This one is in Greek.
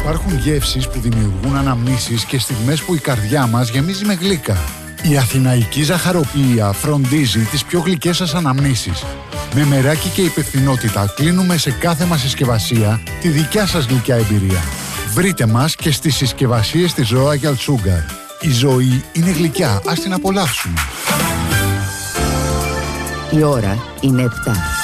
Υπάρχουν γεύσεις που δημιουργούν αναμνήσεις και στιγμές που η καρδιά μας γεμίζει με γλύκα. Η Αθηναϊκή Ζαχαροπλοία φροντίζει τις πιο γλυκές σας αναμνήσεις. Με μεράκι και υπευθυνότητα κλείνουμε σε κάθε μας συσκευασία τη δικιά σας γλυκιά εμπειρία. Βρείτε μας και στις συσκευασίες της Royal Sugar. Η ζωή είναι γλυκιά, ας την απολαύσουμε. Η ώρα είναι 7.